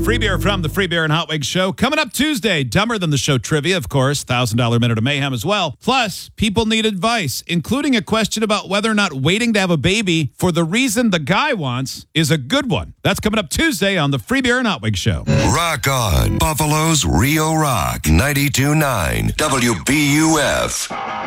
Free beer from the Free Beer and Hot Wings Show. Coming up Tuesday, Dumber Than the Show trivia, of course, $1,000 Minute of Mayhem as well. Plus, people need advice, including a question about whether or not waiting to have a baby for the reason the guy wants is a good one. That's coming up Tuesday on the Free Beer and Hot Wings Show. Rock on. Buffalo's Rio Rock 92.9 WBUF.